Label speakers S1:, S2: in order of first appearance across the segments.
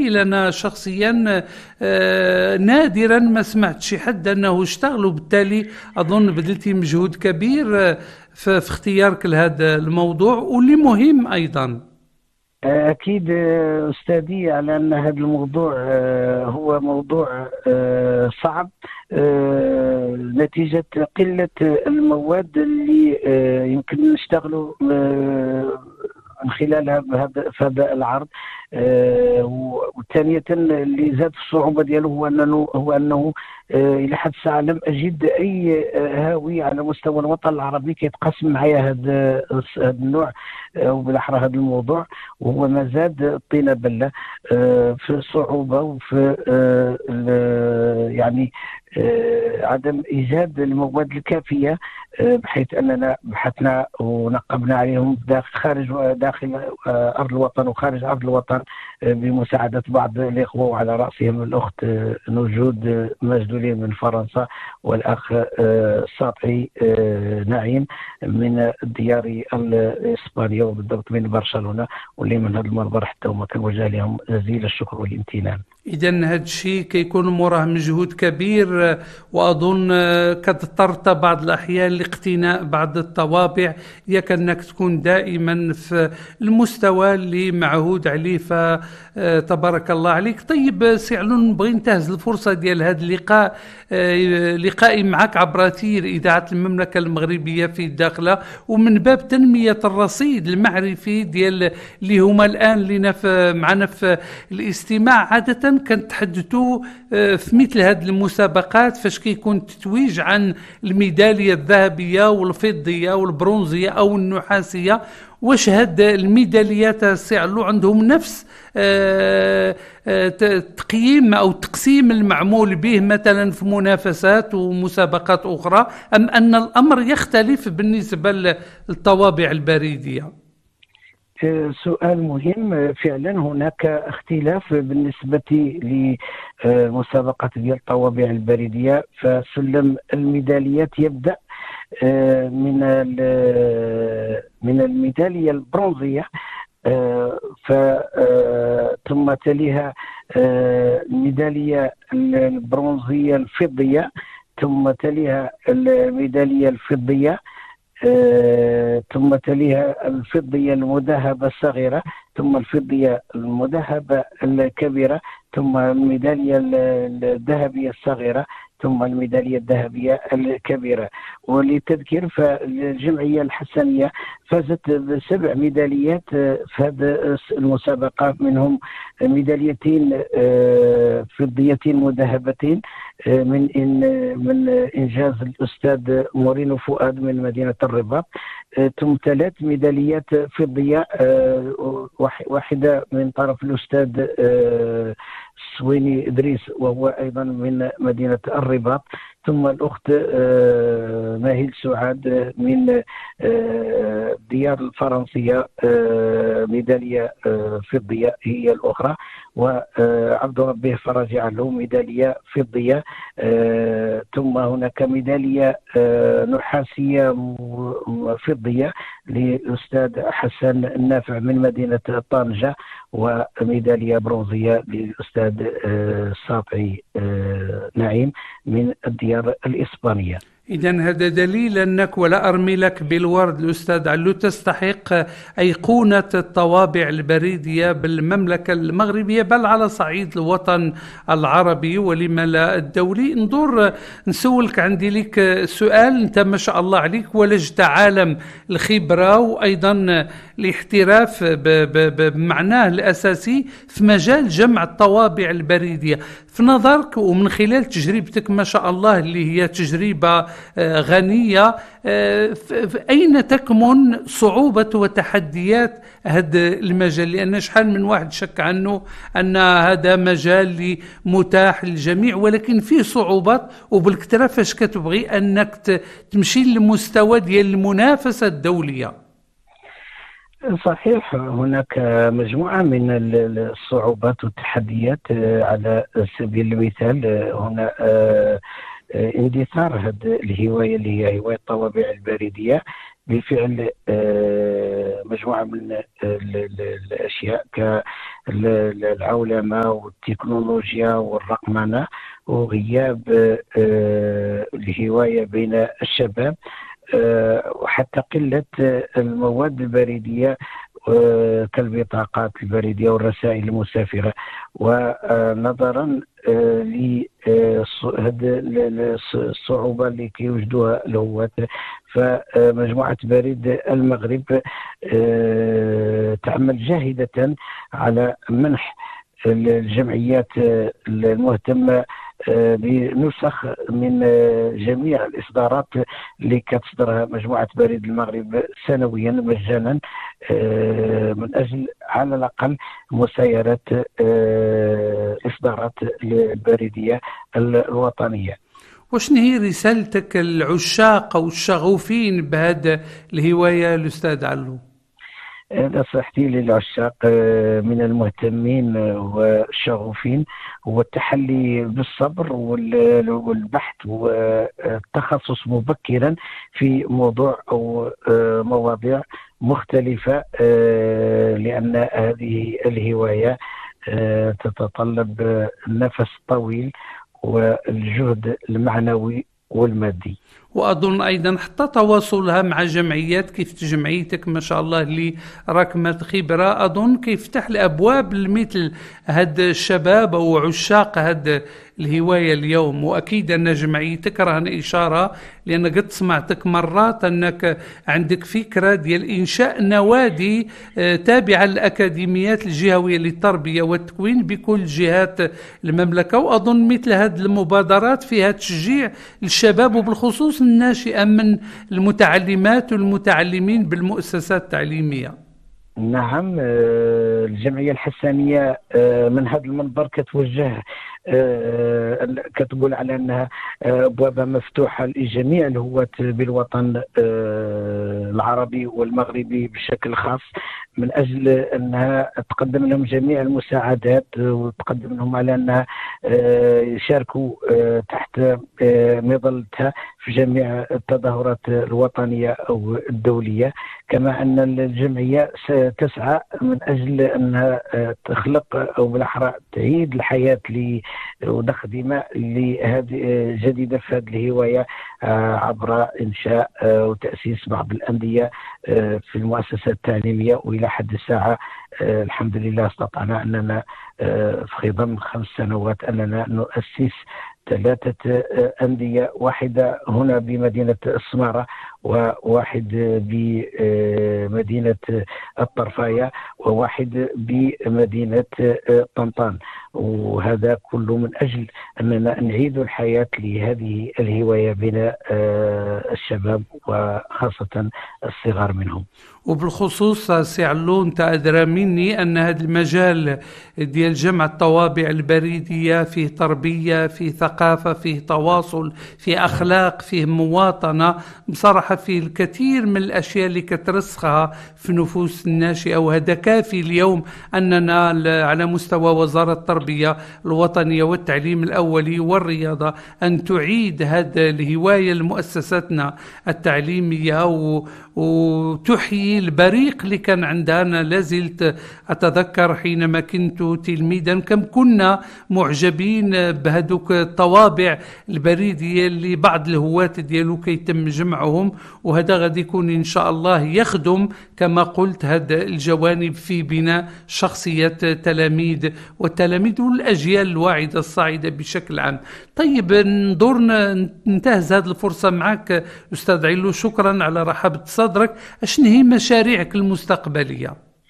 S1: دليل. أنا شخصيا نادرا ما سمعت شي حد أنه اشتغل، وبالتالي أظن بذلتي مجهود كبير في اختيارك لهذا الموضوع، واللي مهم أيضا.
S2: أكيد أستاذي، على أن هذا الموضوع هو موضوع صعب نتيجة قلة المواد اللي يمكن نشتغلوا من خلالها في هذا العرض. وثانية اللي زاد في الصعوبة ديالو هو أنه إلى حد الساعة لم أجد أي هاوي على مستوى الوطن العربي كيتقاسم معايا هذا النوع وبالأحرى هذا الموضوع، وهو ما زاد الطينة بلة في الصعوبة وفي يعني عدم إيجاد المواد الكافية، بحيث أننا بحثنا ونقبنا عليهم خارج وداخل أرض الوطن وخارج أرض الوطن بمساعدة بعض الإخوة، وعلى رأسهم الأخت نجود مجدولي من فرنسا، والأخ الساطعي نعيم من الديار الإسبانية وبالضبط من برشلونة، واللي من هذا المنبر حتى هما كنوجه لهم جزيل الشكر والامتنان.
S1: إذن هذا الشيء كيكون موراه مجهود كبير، وأظن كتضطر بعض الأحيان لاقتناء بعض الطوابع، ياك أنك تكون دائما في المستوى اللي معهود عليه، فتبارك الله عليك. طيب سي علون، نبغي ننتهز الفرصة ديال هذا اللقاء، لقائي معك عبر أثير إذاعة المملكة المغربية في الداخلة، ومن باب تنمية الرصيد المعرفي ديال اللي هما الآن لنا معنا في الاستماع. عادة كنتحدثوا في مثل هذه المسابقات فاش كيكون التتويج عن الميدالية الذهبية والفضية والبرونزية أو النحاسية، واش هاد الميداليات سي علو عندهم نفس تقييم أو تقسيم المعمول به مثلا في منافسات ومسابقات أخرى، أم أن الأمر يختلف بالنسبة للطوابع البريدية؟
S2: سؤال مهم فعلا. هناك اختلاف بالنسبة لمسابقة ديال الطوابع البريدية، فسلم الميداليات يبدأ من الميدالية البرونزية، ثم تليها الميدالية البرونزية الفضية، ثم تليها الميدالية الفضية، ثم تليها الفضية المذهبة الصغيرة، ثم الفضية المذهبة الكبيرة، ثم الميدالية الذهبية الصغيرة، ثم الميدالية الذهبية الكبيرة. وللتذكير فالجمعية الحسنية فازت ب7 ميداليات في هذه المسابقة، منهم ميداليتين فضيتين مذهبتين من إنجاز الأستاذ مورينو فؤاد من مدينة الرباط، ثم 3 ميداليات فضية، واحدة من طرف الأستاذ سويني إدريس وهو أيضا من مدينة الرباط، ثم الأخت ماهيل سعاد من الديار الفرنسية ميدالية فضية هي الأخرى، وعبد ربه فرج علو ميدالية فضية، ثم هناك ميدالية نحاسية فضية للأستاذ حسن النافع من مدينة طنجة، وميدالية برونزية للأستاذ الساطعي نعيم من الديار الإسبانية.
S1: إذن هذا دليل أنك، ولا أرمي لك بالورد الأستاذ علو، تستحق أيقونة الطوابع البريدية بالمملكة المغربية، بل على صعيد الوطن العربي ولما لا الدولي. ندور نسولك، عندي لك سؤال. أنت ما شاء الله عليك ولجت عالم الخبرة وأيضا الاحتراف بمعناه الأساسي في مجال جمع الطوابع البريدية. في نظرك ومن خلال تجربتك ما شاء الله اللي هي تجربة غنية، أين تكمن صعوبة وتحديات هذا المجال؟ لأن شحال من واحد شك عنه أن هذا مجال متاح للجميع، ولكن فيه صعوبات، وبالكثرة فاش كتبغي أنك تمشي للمستوى ديال المنافسة الدولية.
S2: صحيح، هناك مجموعة من الصعوبات والتحديات. على سبيل المثال هنا اندثار هذه الهواية اللي هي هواية الطوابع البريدية، بفعل مجموعة من الأشياء كالعولمة والتكنولوجيا والرقمنة، وغياب الهواية بين الشباب، وحتى قلة المواد البريدية كالبطاقات البريدية والرسائل المسافرة. ونظرا للصعوبة اللي كيوجدوها الهواة، فمجموعة بريد المغرب تعمل جاهدة على منح الجمعيات المهتمة بنسخ من جميع الإصدارات اللي كتصدرها مجموعة بريد المغرب سنويا مجانا، من أجل على الأقل مسايرة الإصدارات البريدية الوطنية.
S1: وشنو هي رسالتك العشاق أو الشغوفين بهذا الهواية الأستاذ علو؟
S2: نصيحتي للعشاق من المهتمين والشغوفين هو التحلي بالصبر والبحث والتخصص مبكرا في موضوع أو مواضيع مختلفة، لأن هذه الهواية تتطلب النفس الطويل والجهد المعنوي والمادي.
S1: وأظن أيضا حتى تواصلها مع جمعيات كيف جمعيتك ما شاء الله اللي راكمة خبرة، أظن كيفتح الأبواب لمثل هاد الشباب أو عشاق هاد الهواية اليوم. وأكيد أن جمعيتك راهن إشارة، لأن قد سمعتك مرات أنك عندك فكرة ديال إنشاء نوادي تابعة للأكاديميات الجهوية للتربية والتكوين بكل جهات المملكة. وأظن مثل هذه المبادرات فيها تشجيع الشباب وبالخصوص الناشئة من المتعلمات والمتعلمين بالمؤسسات التعليمية.
S2: نعم، الجمعية الحسانية من هذا المنبر كتوجه كتقول على أنها أبوابها مفتوحة لجميع الهواة بالوطن العربي والمغربي بشكل خاص، من أجل أنها تقدم لهم جميع المساعدات، وتقدم لهم على أنها يشاركوا تحت مظلتها في جميع التظاهرات الوطنية أو الدولية. كما أن الجمعية ستسعى من أجل أنها تخلق أو بالأحرى تعيد الحياة وضخ دماء لهذه جديدة في هذه الهواية عبر إنشاء وتأسيس بعض الأندية في المؤسسات التعليمية. وإلى حد الساعة الحمد لله استطعنا أننا في خضم 5 سنوات أننا نؤسس 3 أندية، واحدة هنا بمدينة السمارة، وواحد بمدينة الطرفاية، وواحد بمدينة طنطان. وهذا كله من أجل أننا نعيد الحياة لهذه الهواية بين الشباب وخاصة الصغار منهم.
S1: وبالخصوص سي علو انت ادرى مني ان هذا المجال ديال جمع الطوابع البريديه فيه تربيه، فيه ثقافه، فيه تواصل، فيه اخلاق، فيه مواطنه، بصراحه فيه الكثير من الاشياء اللي كترسخها في نفوس الناشئه. وهذا كافي اليوم اننا على مستوى وزاره التربيه الوطنيه والتعليم الاولي والرياضه ان تعيد هذا الهوايه لمؤسساتنا التعليميه وتحيي البريق اللي كان عندنا. أنا لازلت أتذكر حينما كنت تلميذا كم كنا معجبين بهدوك الطوابع البريدية اللي بعض الهواة ديالو كيتم جمعهم. وهذا غادي يكون إن شاء الله يخدم كما قلت هذا الجوانب في بناء شخصية تلاميذ والتلاميذ والأجيال الواعدة الصاعدة بشكل عام. طيب ندورنا ننتهز هذه الفرصة معك أستاذ علو، شكرا على رحابة صدرك. أشن هي مشاريعك المستقبلية؟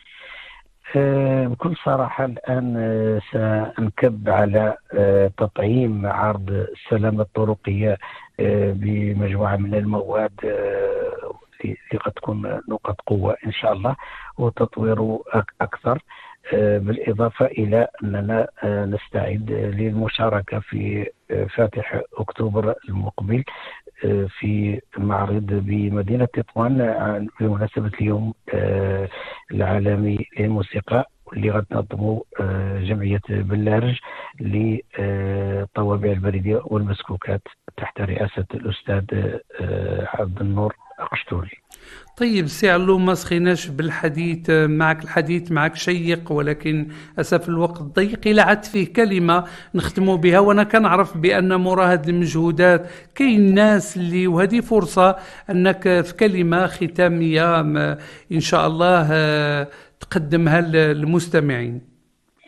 S2: بكل صراحة الآن سنكب على تطعيم عرض السلامة الطرقية بمجموعة من المواد اللي قد تكون نقط قوة إن شاء الله، وتطوير أكثر، بالإضافة إلى أننا نستعد للمشاركة في فاتح أكتوبر المقبل في معرض بمدينة تطوان بمناسبة اليوم العالمي للموسيقى، اللي غتنظمه جمعية بلارج للطوابع البريدية والمسكوكات تحت رئاسة الأستاذ عبد النور قشتوري.
S1: طيب سي علو، ما سخيناش بالحديث معك، الحديث معك شيق ولكن أسف الوقت ضيق. إلى عد فيه كلمة نختموا بها، وأنا كنعرف بأن مورا هذه المجهودات كاين ناس اللي، وهذه فرصة أنك في كلمة ختامية إن شاء الله تقدمها للمستمعين.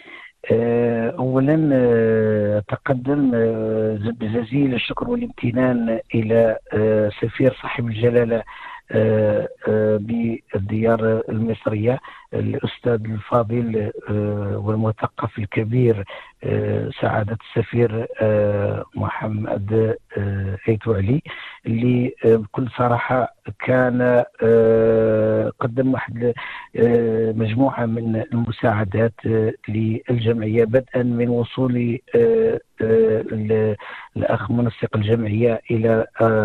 S2: أولا أتقدم بجزيل الشكر والامتنان إلى سفير صاحب الجلالة بالديار المصرية، الأستاذ الفاضل والمثقف الكبير سعادة السفير محمد أيتو علي، اللي بكل صراحة كان قدم واحد مجموعة من المساعدات للجمعية، بدءا من وصول الأخ منسق الجمعية إلى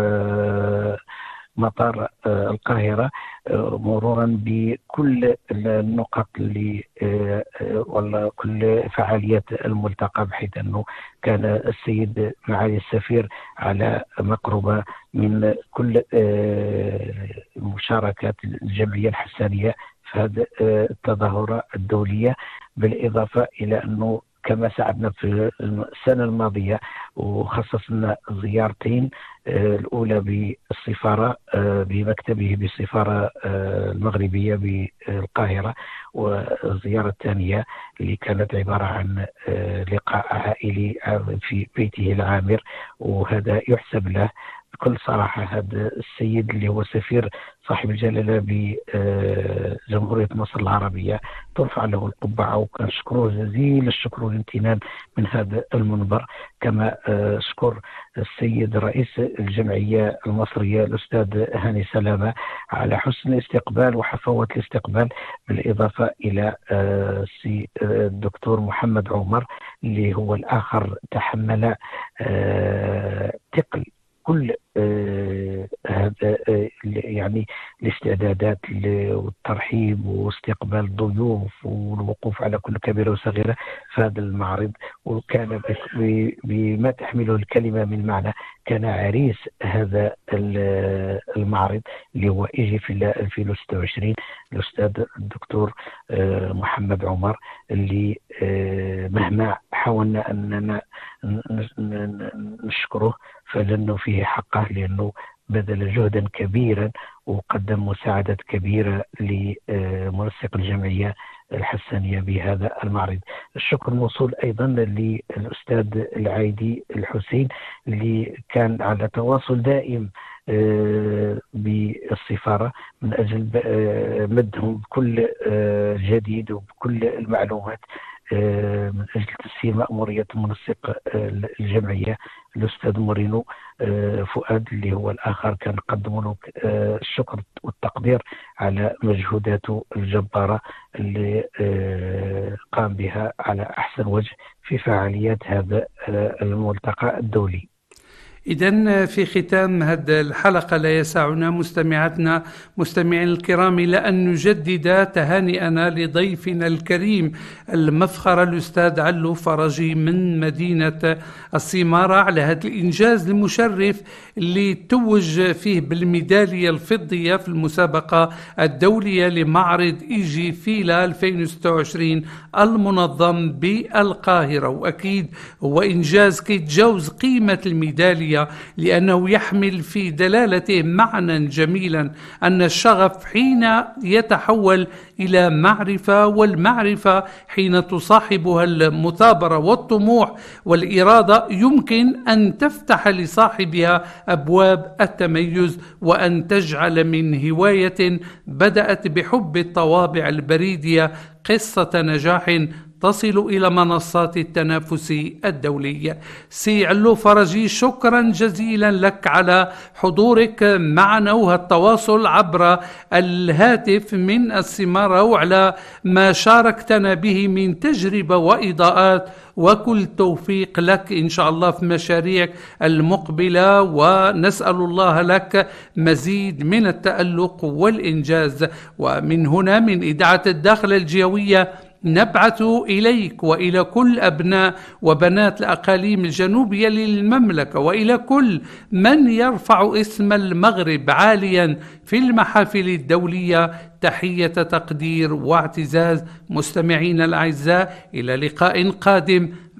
S2: مطار القاهرة، مرورا بكل النقط اللي ولا كل فعاليات الملتقى، بحيث أنه كان السيد معالي السفير على مقربة من كل مشاركات الجمعية الحسانية في هذه التظاهرة الدولية، بالإضافة إلى أنه كما ساعدنا في السنة الماضية وخصصنا زيارتين، الأولى بالسفارة بمكتبه بالسفارة المغربية بالقاهرة، والزيارة الثانية اللي كانت عبارة عن لقاء عائلي في بيته العامر. وهذا يحسب له بكل صراحة. هذا السيد اللي هو سفير صاحب الجلالة بجمهورية مصر العربية ترفع له القبعة، وكنشكره جزيل الشكر والامتنان من هذا المنبر. كما أشكر السيد رئيس الجمعية المصرية الأستاذ هاني سلامة على حسن الاستقبال وحفاوة الاستقبال، بالإضافة إلى الدكتور محمد عمر اللي هو الآخر تحمل ثقل كل هذا يعني الاستعدادات والترحيب واستقبال الضيوف والوقوف على كل كبيرة وصغيرة في هذا المعرض، وكان بما تحمله الكلمة من معنى كان عريس هذا المعرض اللي هو إيجي في 2026 الأستاذ الدكتور محمد عمر، اللي مهما حاولنا أننا نشكره فلأنه فيه حقه، لأنه بذل جهدا كبيرا وقدم مساعدات كبيرة لمنسق الجمعية الحسانية بهذا المعرض. الشكر موصول أيضا للأستاذ العايدي الحسين اللي كان على تواصل دائم بالسفارة من أجل مدهم بكل جديد وبكل المعلومات من أجل تسهيل مأمورية منسق الجمعية الأستاذ مورينو فؤاد، اللي هو الآخر كان قدم له الشكر والتقدير على مجهوداته الجبارة اللي قام بها على أحسن وجه في فعاليات هذا الملتقى الدولي.
S1: إذن في ختام هذه الحلقة لا يسعنا مستمعاتنا مستمعين الكرام إلى أن نجدد تهانئنا لضيفنا الكريم المفخر الأستاذ علو فرجي من مدينة السمارة على هذا الإنجاز المشرف اللي توج فيه بالميدالية الفضية في المسابقة الدولية لمعرض إيجي فيلا 2026 المنظم بالقاهرة. وأكيد هو إنجاز كيتجاوز قيمة الميدالية، لأنه يحمل في دلالته معنى جميلا أن الشغف حين يتحول إلى معرفة، والمعرفة حين تصاحبها المثابرة والطموح والإرادة يمكن أن تفتح لصاحبها أبواب التميز، وأن تجعل من هواية بدأت بحب الطوابع البريدية قصة نجاح تصل إلى منصات التنافس الدولية. سي علو فرجي، شكرا جزيلا لك على حضورك معنا والتواصل عبر الهاتف من السمارة، وعلى ما شاركتنا به من تجربة وإضاءات، وكل توفيق لك إن شاء الله في مشاريعك المقبلة، ونسأل الله لك مزيد من التألق والإنجاز. ومن هنا من إذاعة الداخل الجوية نبعث إليك وإلى كل أبناء وبنات الأقاليم الجنوبية للمملكة وإلى كل من يرفع اسم المغرب عاليا في المحافل الدولية تحية تقدير واعتزاز. مستمعين الأعزاء، إلى لقاء قادم